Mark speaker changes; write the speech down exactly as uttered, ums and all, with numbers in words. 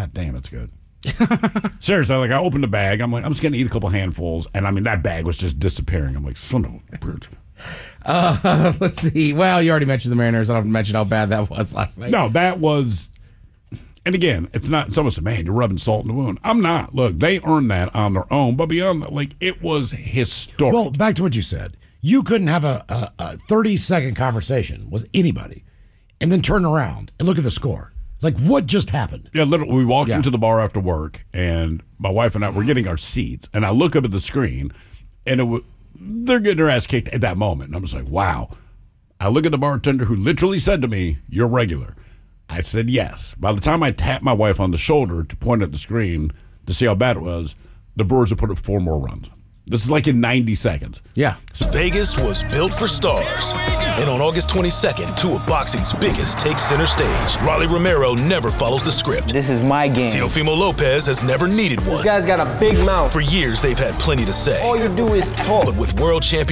Speaker 1: God damn, it's good. Seriously, like I opened the bag. I'm like, I'm just going to eat a couple handfuls. And I mean, that bag was just disappearing. I'm like, son of a bitch.
Speaker 2: Uh, let's see. Well, you already mentioned the Mariners. I don't have to mention how bad that was last night.
Speaker 1: No, that was... And again, it's not, someone said, man, you're rubbing salt in the wound. I'm not. Look, they earned that on their own. But beyond that, like, it was historic.
Speaker 3: Well, back to what you said. You couldn't have a, a, a thirty-second conversation with anybody and then turn around and look at the score. Like, what just happened?
Speaker 1: Yeah, literally, we walked
Speaker 3: Yeah.
Speaker 1: into the bar after work, and my wife and I were getting our seats. And I look up at the screen, and it was, they're getting their ass kicked at that moment. And I'm just like, wow. I look at the bartender who literally said to me, you're regular. I said yes. By the time I tapped my wife on the shoulder to point at the screen to see how bad it was, the Brewers had put up four more runs. This is like in ninety seconds.
Speaker 2: Yeah.
Speaker 4: Vegas was built for stars. And on August twenty-second, two of boxing's biggest take center stage. Rolly Romero never follows the script.
Speaker 5: This is my game.
Speaker 4: Teofimo Lopez has never needed one.
Speaker 5: This guy's got a big mouth.
Speaker 4: For years, they've had plenty to say.
Speaker 5: All you do is talk.
Speaker 4: But with world champion